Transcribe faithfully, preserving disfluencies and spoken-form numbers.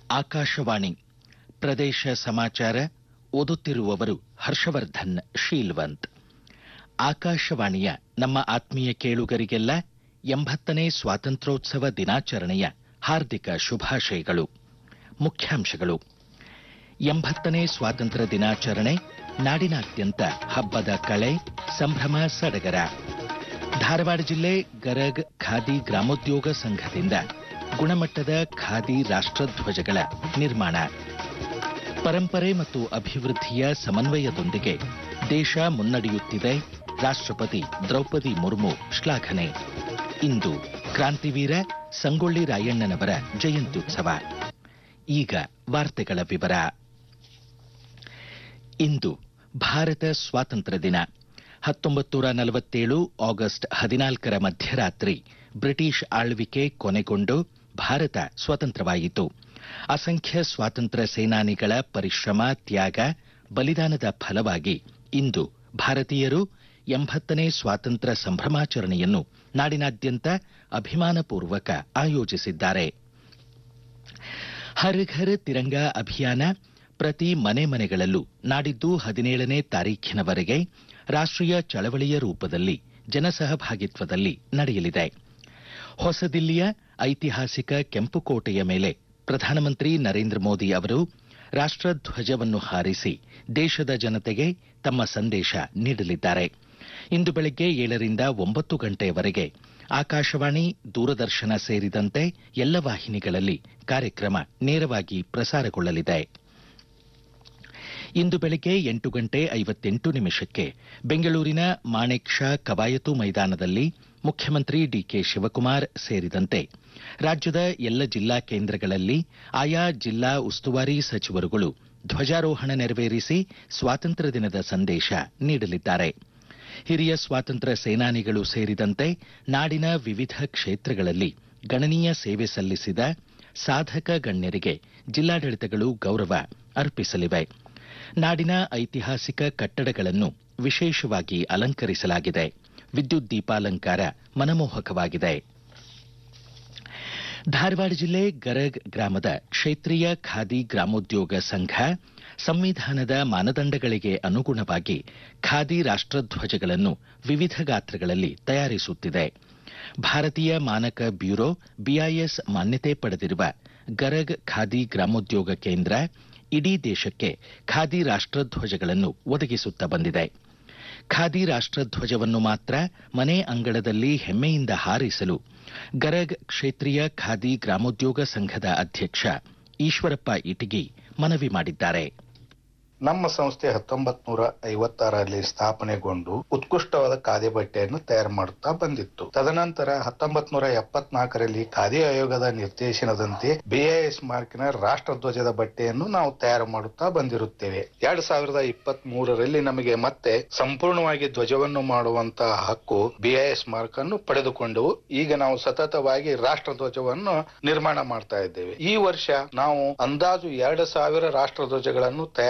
ಆಕಾಶವಾಣಿ ಪ್ರದೇಶ ಸಮಾಚಾರ ಓದುತ್ತಿರುವವರು ಹರ್ಷವರ್ಧನ್ ಶೀಲ್ವಂತ್. ಆಕಾಶವಾಣಿಯ ನಮ್ಮ ಆತ್ಮೀಯ ಕೇಳುಗರಿಗೆಲ್ಲ ಎಂಬತ್ತನೇ ಸ್ವಾತಂತ್ರ್ಯೋತ್ಸವ ದಿನಾಚರಣೆಯ ಹಾರ್ದಿಕ ಶುಭಾಶಯಗಳು. ಮುಖ್ಯಾಂಶಗಳು: ಎಂಬತ್ತನೇ ಸ್ವಾತಂತ್ರ್ಯ ದಿನಾಚರಣೆ, ನಾಡಿನಾದ್ಯಂತ ಹಬ್ಬದ ಕಳೆ, ಸಂಭ್ರಮ ಸಡಗರ. ಧಾರವಾಡ ಜಿಲ್ಲೆ ಗರಗ್ ಖಾದಿ ಗ್ರಾಮೋದ್ಯೋಗ ಸಂಘದಿಂದ ಗುಣಮಟ್ಟದ ಖಾದಿ ರಾಷ್ಟ್ರಧ್ವಜಗಳ ನಿರ್ಮಾಣ. ಪರಂಪರೆ ಮತ್ತು ಅಭಿವೃದ್ಧಿಯ ಸಮನ್ವಯದೊಂದಿಗೆ ದೇಶ ಮುನ್ನಡೆಯುತ್ತಿದೆ, ರಾಷ್ಟ್ರಪತಿ ದ್ರೌಪದಿ ಮುರ್ಮು ಶ್ಲಾಘನೆ. ಇಂದು ಕ್ರಾಂತಿವೀರ ಸಂಗೊಳ್ಳಿ ರಾಯಣ್ಣನವರ ಜಯಂತ್ಯುತ್ಸವ. ಈಗ ವಾರ್ತೆಗಳ ವಿವರ. ಇಂದು ಭಾರತ ಸ್ವಾತಂತ್ರ್ಯ ದಿನ. ಹತ್ತೊಂಬತ್ತು ನೂರ ನಲವತ್ತೇಳು ಆಗಸ್ಟ್ ಹದಿನಾಲ್ಕರ ಮಧ್ಯರಾತ್ರಿ ಬ್ರಿಟಿಷ್ ಆಳ್ವಿಕೆ ಕೊನೆಗೊಂಡು ಭಾರತ ಸ್ವತಂತ್ರವಾಯಿತು. ಅಸಂಖ್ಯ ಸ್ವಾತಂತ್ರ್ಯ ಸೇನಾನಿಗಳ ಪರಿಶ್ರಮ, ತ್ಯಾಗ, ಬಲಿದಾನದ ಫಲವಾಗಿ ಇಂದು ಭಾರತೀಯರು ಎಂಬತ್ತನೇ ಸ್ವಾತಂತ್ರ್ಯ ಸಂಭ್ರಮಾಚರಣೆಯನ್ನು ನಾಡಿನಾದ್ಯಂತ ಅಭಿಮಾನಪೂರ್ವಕ ಆಯೋಜಿಸಿದ್ದಾರೆ. ಹರ್ ಘರ್ ತಿರಂಗಾ ಅಭಿಯಾನ ಪ್ರತಿ ಮನೆ ಮನೆಗಳಲ್ಲೂ ನಾಡಿದ್ದು ಹದಿನೇಳನೇ ತಾರೀಖಿನವರೆಗೆ ರಾಷ್ಟ್ರೀಯ ಚಳವಳಿಯ ರೂಪದಲ್ಲಿ ಜನಸಹಭಾಗಿತ್ವದಲ್ಲಿ ನಡೆಯಲಿದೆ. ಹೊಸದಿಲ್ಲಿಯ ಐತಿಹಾಸಿಕ ಕೆಂಪುಕೋಟೆಯ ಮೇಲೆ ಪ್ರಧಾನಮಂತ್ರಿ ನರೇಂದ್ರ ಮೋದಿ ಅವರು ರಾಷ್ಟ್ರಧ್ವಜವನ್ನು ಹಾರಿಸಿ ದೇಶದ ಜನತೆಗೆ ತಮ್ಮ ಸಂದೇಶ ನೀಡಲಿದ್ದಾರೆ. ಇಂದು ಬೆಳಗ್ಗೆ ಏಳರಿಂದ ಒಂಬತ್ತು ಗಂಟೆಯವರೆಗೆ ಆಕಾಶವಾಣಿ, ದೂರದರ್ಶನ ಸೇರಿದಂತೆ ಎಲ್ಲ ವಾಹಿನಿಗಳಲ್ಲಿ ಕಾರ್ಯಕ್ರಮ ನೇರವಾಗಿ ಪ್ರಸಾರಗೊಳ್ಳಲಿದೆ. ಇಂದು ಬೆಳಗ್ಗೆ ಎಂಟು ಗಂಟೆ ಐವತ್ತೆಂಟು ನಿಮಿಷಕ್ಕೆ ಬೆಂಗಳೂರಿನ ಮಾಣೆಕ್ ಷಾ ಕವಾಯತು ಮೈದಾನದಲ್ಲಿ ಮುಖ್ಯಮಂತ್ರಿ ಡಿಕೆ ಶಿವಕುಮಾರ್ ಸೇರಿದಂತೆ ರಾಜ್ಯದ ಎಲ್ಲ ಜಿಲ್ಲಾ ಕೇಂದ್ರಗಳಲ್ಲಿ ಆಯಾ ಜಿಲ್ಲಾ ಉಸ್ತುವಾರಿ ಸಚಿವರುಗಳು ಧ್ವಜಾರೋಹಣ ನೆರವೇರಿಸಿ ಸ್ವಾತಂತ್ರ್ಯ ದಿನದ ಸಂದೇಶ ನೀಡಲಿದ್ದಾರೆ. ಹಿರಿಯ ಸ್ವಾತಂತ್ರ್ಯ ಸೇನಾನಿಗಳು ಸೇರಿದಂತೆ ನಾಡಿನ ವಿವಿಧ ಕ್ಷೇತ್ರಗಳಲ್ಲಿ ಗಣನೀಯ ಸೇವೆ ಸಲ್ಲಿಸಿದ ಸಾಧಕ ಗಣ್ಯರಿಗೆ ಜಿಲ್ಲಾಡಳಿತಗಳು ಗೌರವ ಅರ್ಪಿಸಲಿವೆ. ನಾಡಿನ ಐತಿಹಾಸಿಕ ಕಟ್ಟಡಗಳನ್ನು ವಿಶೇಷವಾಗಿ ಅಲಂಕರಿಸಲಾಗಿದೆ. ವಿದ್ಯುತ್ ದೀಪಾಲಂಕಾರ ಮನಮೋಹಕವಾಗಿದೆ. ಧಾರವಾಡ ಜಿಲ್ಲೆ ಗರಗ್ ಗ್ರಾಮದ ಕ್ಷೇತ್ರೀಯ ಖಾದಿ ಗ್ರಾಮೋದ್ಯೋಗ ಸಂಘ ಸಂವಿಧಾನದ ಮಾನದಂಡಗಳಿಗೆ ಅನುಗುಣವಾಗಿ ಖಾದಿ ರಾಷ್ಟ್ರಧ್ವಜಗಳನ್ನು ವಿವಿಧ ಗಾತ್ರಗಳಲ್ಲಿ ತಯಾರಿಸುತ್ತಿದೆ. ಭಾರತೀಯ ಮಾನಕ ಬ್ಯೂರೋ ಬಿಐಎಸ್ ಮಾನ್ಯತೆ ಪಡೆದಿರುವ ಗರಗ್ ಖಾದಿ ಗ್ರಾಮೋದ್ಯೋಗ ಕೇಂದ್ರ ಇಡೀ ದೇಶಕ್ಕೆ ಖಾದಿ ರಾಷ್ಟ್ರಧ್ವಜಗಳನ್ನು ಒದಗಿಸುತ್ತಾ ಬಂದಿದೆ. ಖಾದಿ ರಾಷ್ಟ್ರಧ್ವಜವನ್ನು ಮಾತ್ರ ಮನೆ ಅಂಗಳದಲ್ಲಿ ಹೆಮ್ಮೆಯಿಂದ ಹಾರಿಸಲು ಗರಗ್ ಕ್ಷೇತ್ರೀಯ ಖಾದಿ ಗ್ರಾಮೋದ್ಯೋಗ ಸಂಘದ ಅಧ್ಯಕ್ಷ ಈಶ್ವರಪ್ಪ ಇಟಗಿ ಮನವಿ ಮಾಡಿದ್ದಾರೆ. ನಮ್ಮ ಸಂಸ್ಥೆ ಹತ್ತೊಂಬತ್ ನೂರ ಐವತ್ತಾರರಲ್ಲಿ ಸ್ಥಾಪನೆಗೊಂಡು ಉತ್ಕೃಷ್ಟವಾದ ಖಾದಿ ಬಟ್ಟೆಯನ್ನು ತಯಾರು ಮಾಡುತ್ತಾ ಬಂದಿತ್ತು. ತದನಂತರ ಹತ್ತೊಂಬತ್ ನೂರ ಎಪ್ಪತ್ನಾಲ್ಕರಲ್ಲಿ ಖಾದಿ ಆಯೋಗದ ನಿರ್ದೇಶನದಂತೆ ಬಿಐಎಸ್ ಮಾರ್ಕಿನ ರಾಷ್ಟ್ರಧ್ವಜದ ಬಟ್ಟೆಯನ್ನು ನಾವು ತಯಾರು ಮಾಡುತ್ತಾ ಬಂದಿರುತ್ತೇವೆ. ಎರಡ್ ಸಾವಿರದ ಇಪ್ಪತ್ತ್ ಮೂರರಲ್ಲಿ ನಮಗೆ ಮತ್ತೆ ಸಂಪೂರ್ಣವಾಗಿ ಧ್ವಜವನ್ನು ಮಾಡುವಂತಹ ಹಕ್ಕು ಬಿಐಎಸ್ ಮಾರ್ಕ್ ಅನ್ನು ಪಡೆದುಕೊಂಡೆವು. ಈಗ ನಾವು ಸತತವಾಗಿ ರಾಷ್ಟ್ರಧ್ವಜವನ್ನು ನಿರ್ಮಾಣ ಮಾಡ್ತಾ ಇದ್ದೇವೆ. ಈ ವರ್ಷ ನಾವು ಅಂದಾಜು ಎರಡು ಸಾವಿರ ರಾಷ್ಟ್ರಧ್ವಜಗಳನ್ನು ತಯಾರು